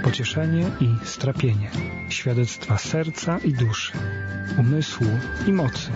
pocieszenie i strapienie, świadectwa serca i duszy, umysłu i mocy.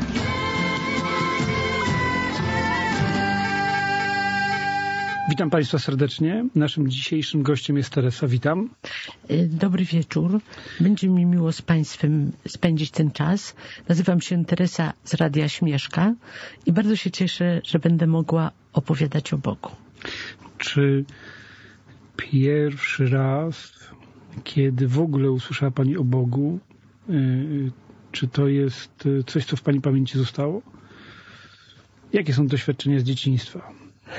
Witam Państwa serdecznie. Naszym dzisiejszym gościem jest Teresa. Witam. Dobry wieczór. Będzie mi miło z Państwem spędzić ten czas. Nazywam się Teresa z Radia Śmieszka i bardzo się cieszę, że będę mogła opowiadać o Bogu. Czy pierwszy raz, kiedy w ogóle usłyszała Pani o Bogu, czy to jest coś, co w Pani pamięci zostało? Jakie są doświadczenia z dzieciństwa?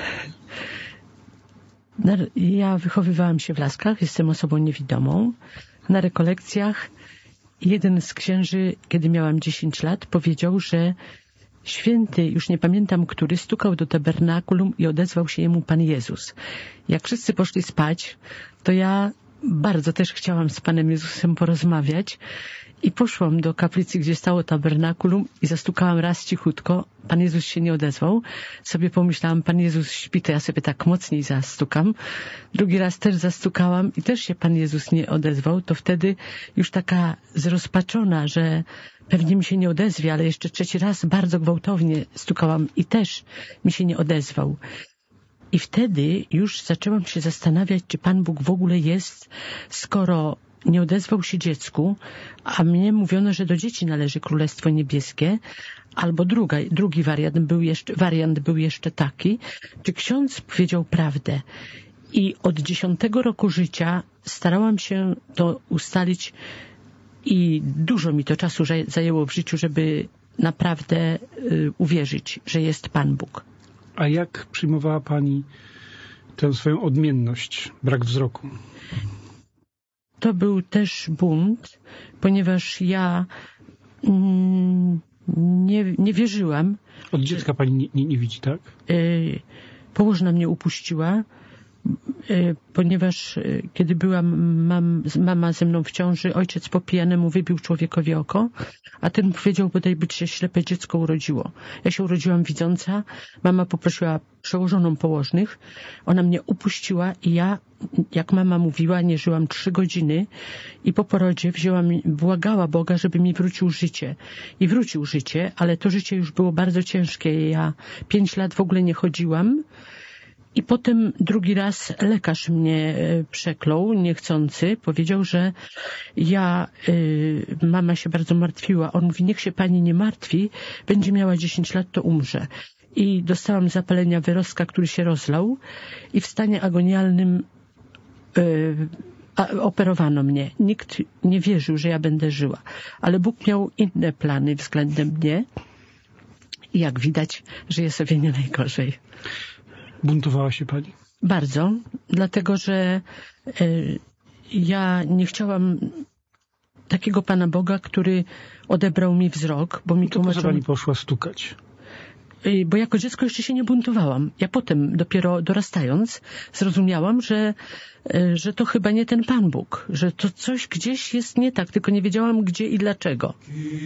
Ja wychowywałam się w Laskach, jestem osobą niewidomą. Na rekolekcjach jeden z księży, kiedy miałam 10 lat, powiedział, że święty, już nie pamiętam który, stukał do tabernakulum i odezwał się jemu Pan Jezus. Jak wszyscy poszli spać, to ja bardzo też chciałam z Panem Jezusem porozmawiać i poszłam do kaplicy, gdzie stało tabernakulum i zastukałam raz cichutko. Pan Jezus się nie odezwał. Sobie pomyślałam, Pan Jezus śpi, to ja sobie tak mocniej zastukam. Drugi raz też zastukałam i też się Pan Jezus nie odezwał. To wtedy już taka zrozpaczona, że pewnie mi się nie odezwie, ale jeszcze trzeci raz bardzo gwałtownie stukałam i też mi się nie odezwał. I wtedy już zaczęłam się zastanawiać, czy Pan Bóg w ogóle jest, skoro nie odezwał się dziecku, a mnie mówiono, że do dzieci należy Królestwo Niebieskie, albo drugi wariant był jeszcze taki, czy ksiądz powiedział prawdę. I od 10 roku życia starałam się to ustalić i dużo mi to czasu zajęło w życiu, żeby naprawdę uwierzyć, że jest Pan Bóg. A jak przyjmowała Pani tę swoją odmienność, brak wzroku? To był też bunt, ponieważ ja nie wierzyłam. Od dziecka Pani nie widzi, tak? Położna mnie upuściła, ponieważ kiedy była mama ze mną w ciąży, ojciec po pijanemu wybił człowiekowi oko, a ten powiedział, bodaj by się ślepe dziecko urodziło. Ja się urodziłam widząca, mama poprosiła przełożoną położnych, ona mnie upuściła i ja, jak mama mówiła, nie żyłam 3 godziny i po porodzie błagała Boga, żeby mi wrócił życie. I wrócił życie, ale to życie już było bardzo ciężkie. Ja 5 lat w ogóle nie chodziłam. I potem drugi raz lekarz mnie przeklął, niechcący. Powiedział, że mama się bardzo martwiła. On mówi, niech się pani nie martwi, będzie miała 10 lat, to umrze. I dostałam zapalenia wyrostka, który się rozlał i w stanie agonialnym operowano mnie. Nikt nie wierzył, że ja będę żyła. Ale Bóg miał inne plany względem mnie i jak widać, żyję sobie nie najgorzej. Buntowała się Pani? Bardzo, dlatego że ja nie chciałam takiego Pana Boga, który odebrał mi wzrok, bo mi tłumaczył... To Pani poszła stukać? Bo jako dziecko jeszcze się nie buntowałam. Ja potem, dopiero dorastając, zrozumiałam, że to chyba nie ten Pan Bóg, że to coś gdzieś jest nie tak, tylko nie wiedziałam gdzie i dlaczego.